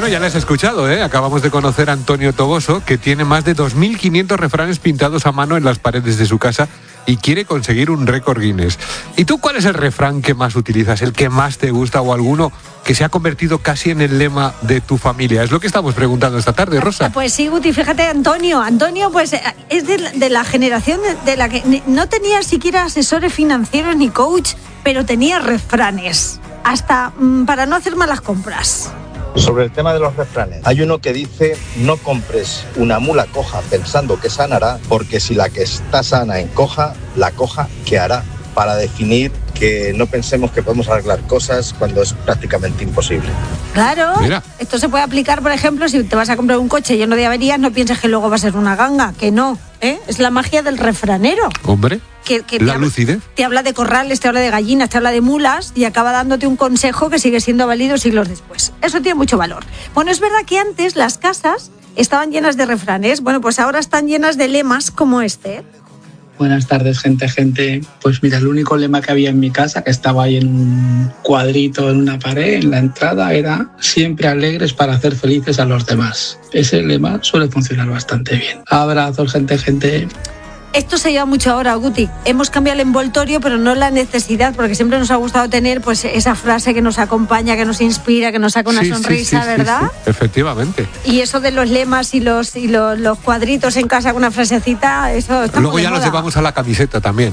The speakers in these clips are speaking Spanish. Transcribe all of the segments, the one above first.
Bueno, ya les he escuchado, ¿eh? Acabamos de conocer a Antonio Toboso, que tiene más de 2.500 refranes pintados a mano en las paredes de su casa y quiere conseguir un récord Guinness. ¿Y tú cuál es el refrán que más utilizas, el que más te gusta o alguno que se ha convertido casi en el lema de tu familia? Es lo que estamos preguntando esta tarde, Rosa. Pues sí, Guti, fíjate, Antonio pues es de la generación de la que no tenía siquiera asesores financieros ni coach, pero tenía refranes, hasta para no hacer malas compras. Sobre el tema de los refranes, hay uno que dice: no compres una mula coja pensando que sanará, porque si la que está sana encoja, la coja ¿qué hará? Para definir que no pensemos que podemos arreglar cosas cuando es prácticamente imposible. Claro, mira, esto se puede aplicar, por ejemplo, si te vas a comprar un coche lleno de averías, no pienses que luego va a ser una ganga, que no, ¿eh? Es la magia del refranero. Hombre, que la lucidez. Te habla de corrales, te habla de gallinas, te habla de mulas y acaba dándote un consejo que sigue siendo válido siglos después. Eso tiene mucho valor. Bueno, es verdad que antes las casas estaban llenas de refranes, bueno, pues ahora están llenas de lemas como este. Buenas tardes, gente. Pues mira, el único lema que había en mi casa, que estaba ahí en un cuadrito en una pared, en la entrada, era: siempre alegres para hacer felices a los demás. Ese lema suele funcionar bastante bien. Abrazos, gente. Esto se lleva mucho ahora, Guti. Hemos cambiado el envoltorio, pero no la necesidad, porque siempre nos ha gustado tener pues esa frase que nos acompaña, que nos inspira, que nos saca una sonrisa, sí, ¿verdad? Sí, efectivamente. Y eso de los lemas y los cuadritos en casa con una frasecita, eso está luego muy ya de los moda. llevamos a la camiseta también.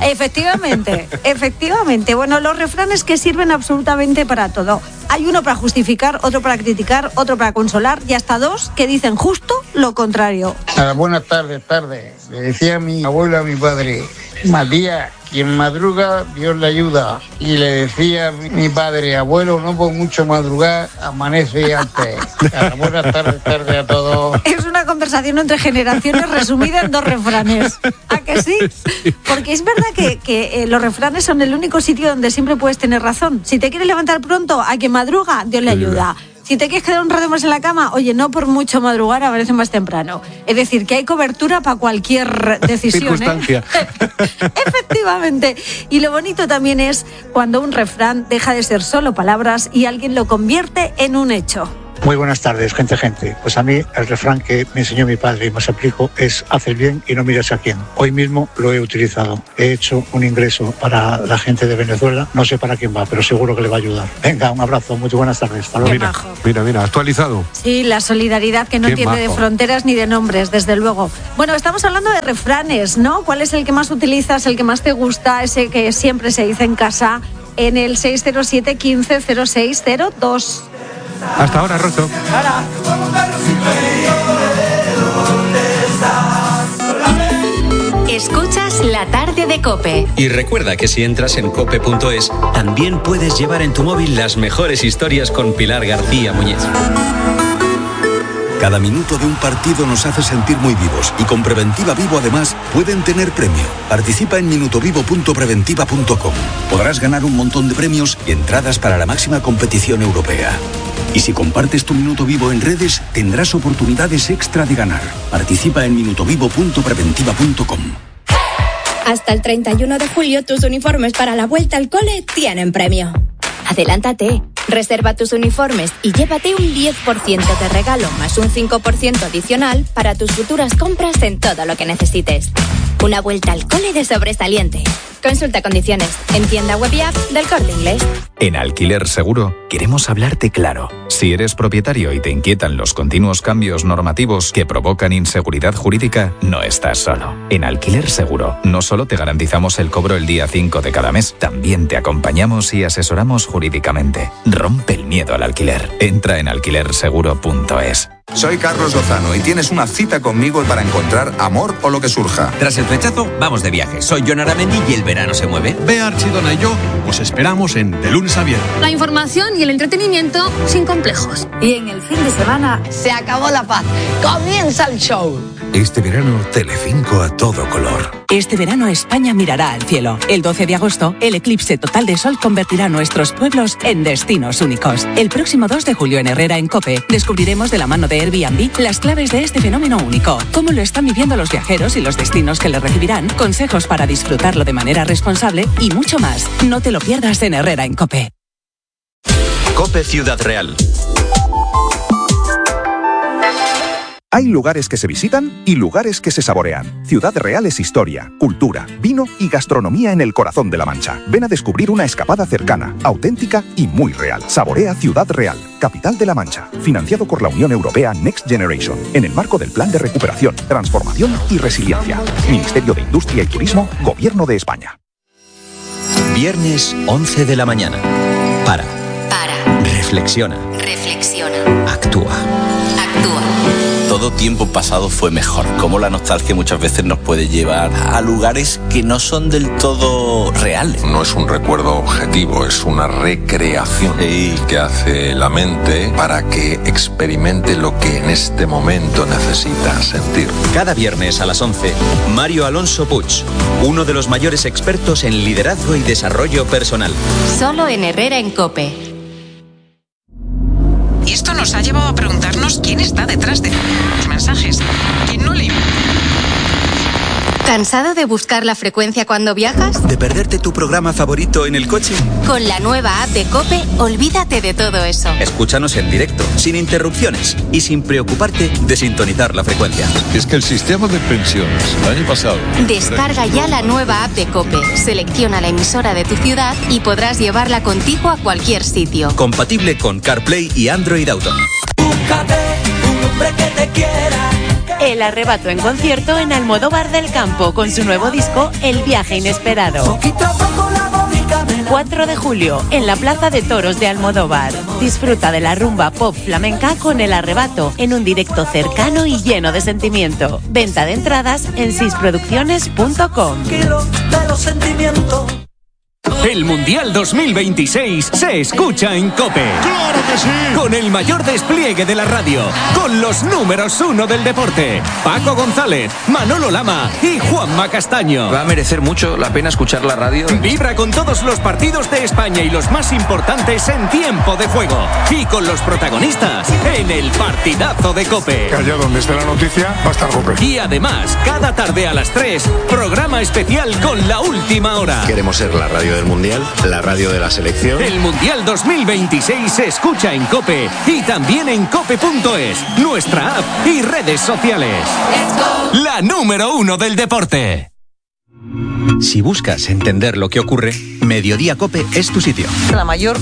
Efectivamente. Bueno, los refranes que sirven absolutamente para todo. Hay uno para justificar, otro para criticar, otro para consolar y hasta dos que dicen justo lo contrario. Buenas tardes. Le decía a mi abuelo, a mi padre: Matías, quien madruga, Dios le ayuda. Y le decía a mi padre: abuelo, no por mucho madrugar, amanece antes. Buenas tardes a todos. Es una conversación entre generaciones resumida en dos refranes. ¿A que sí? Porque es verdad que los refranes son el único sitio donde siempre puedes tener razón. Si te quieres levantar pronto, a quien madruga, Dios le ayuda. Si te quieres quedar un rato más en la cama, oye, no por mucho madrugar, amanece más temprano. Es decir, que hay cobertura para cualquier decisión. Circunstancia. Efectivamente. Y lo bonito también es cuando un refrán deja de ser solo palabras y alguien lo convierte en un hecho. Muy buenas tardes, gente. Pues a mí el refrán que me enseñó mi padre y más aplico es: haz el bien y no mires a quién. Hoy mismo lo he utilizado. He hecho un ingreso para la gente de Venezuela. No sé para quién va, pero seguro que le va a ayudar. Venga, un abrazo. Muy buenas tardes. Hasta luego. Mira, actualizado. Sí, la solidaridad que no entiende de fronteras ni de nombres, desde luego. Bueno, estamos hablando de refranes, ¿no? ¿Cuál es el que más utilizas, el que más te gusta, ese que siempre se dice en casa? En el 607 15 0602. Hasta ahora, Rosso. Escuchas La Tarde de COPE. Y recuerda que si entras en cope.es, también puedes llevar en tu móvil las mejores historias con Pilar García Muñiz. Cada minuto de un partido nos hace sentir muy vivos y con Preventiva Vivo además pueden tener premio. Participa en minutovivo.preventiva.com. Podrás ganar un montón de premios y entradas para la máxima competición europea. Y si compartes tu Minuto Vivo en redes, tendrás oportunidades extra de ganar. Participa en minutovivo.preventiva.com. Hasta el 31 de julio tus uniformes para la vuelta al cole tienen premio. Adelántate, reserva tus uniformes y llévate un 10% de regalo más un 5% adicional para tus futuras compras en todo lo que necesites. Una vuelta al cole de sobresaliente. Consulta condiciones en tienda web y app del Corte Inglés. En Alquiler Seguro queremos hablarte claro. Si eres propietario y te inquietan los continuos cambios normativos que provocan inseguridad jurídica, no estás solo. En Alquiler Seguro no solo te garantizamos el cobro el día 5 de cada mes, también te acompañamos y asesoramos jurídicamente. Rompe el miedo al alquiler. Entra en alquilerseguro.es. Soy Carlos Lozano y tienes una cita conmigo para encontrar amor o lo que surja. Tras el flechazo, vamos de viaje. Soy Jon Aramendi y el verano se mueve. Bea Archidona y yo os esperamos en De Lunes a Viernes. La información y el entretenimiento sin complejos. Y en el fin de semana se acabó la paz. Comienza el show. Este verano, Telecinco a todo color. Este verano España mirará al cielo. El 12 de agosto, el eclipse total de sol convertirá nuestros pueblos en destinos únicos. El próximo 2 de julio en Herrera, en COPE, descubriremos de la mano de Airbnb las claves de este fenómeno único. Cómo lo están viviendo los viajeros y los destinos que le recibirán, consejos para disfrutarlo de manera responsable y mucho más. No te lo pierdas en Herrera, en COPE. COPE Ciudad Real. Hay lugares que se visitan y lugares que se saborean. Ciudad Real es historia, cultura, vino y gastronomía en el corazón de La Mancha. Ven a descubrir una escapada cercana, auténtica y muy real. Saborea Ciudad Real, capital de La Mancha. Financiado por la Unión Europea Next Generation, en el marco del Plan de Recuperación, Transformación y Resiliencia. Ministerio de Industria y Turismo, Gobierno de España. Viernes 11 de la mañana. Para. Reflexiona. Actúa. Todo tiempo pasado fue mejor. Como la nostalgia muchas veces nos puede llevar a lugares que no son del todo reales. No es un recuerdo objetivo, es una recreación que hace la mente para que experimente lo que en este momento necesita sentir. Cada viernes a las 11, Mario Alonso Puig, uno de los mayores expertos en liderazgo y desarrollo personal. Solo en Herrera en COPE. Y esto nos ha llevado a preguntarnos quién está detrás de los mensajes. ¿Quién no lee? ¿Cansado de buscar la frecuencia cuando viajas? ¿De perderte tu programa favorito en el coche? Con la nueva app de COPE, olvídate de todo eso. Escúchanos en directo, sin interrupciones y sin preocuparte de sintonizar la frecuencia. Es que el sistema de pensiones, el año pasado... Descarga ya la nueva app de COPE, selecciona la emisora de tu ciudad y podrás llevarla contigo a cualquier sitio. Compatible con CarPlay y Android Auto. Búscate un hombre que te quiera. El Arrebato en concierto en Almodóvar del Campo con su nuevo disco El Viaje Inesperado. 4 de julio en la Plaza de Toros de Almodóvar. Disfruta de la rumba pop flamenca con El Arrebato en un directo cercano y lleno de sentimiento. Venta de entradas en sisproducciones.com. El Mundial 2026 se escucha en COPE. ¡Claro que sí! Con el mayor despliegue de la radio, con los números 1 del deporte, Paco González, Manolo Lama y Juanma Castaño. Va a merecer mucho la pena escuchar la radio. Vibra con todos los partidos de España y los más importantes en tiempo de juego. Y con los protagonistas en el partidazo de COPE. Que allá donde esté la noticia va a estar COPE. Y además, cada tarde a las 3, programa especial con La Última Hora. Queremos ser la radio del Mundial, la radio de la selección. El Mundial 2026 se escucha en COPE y también en cope.es, nuestra app y redes sociales. La número 1 del deporte. Si buscas entender lo que ocurre, Mediodía COPE es tu sitio. La mayor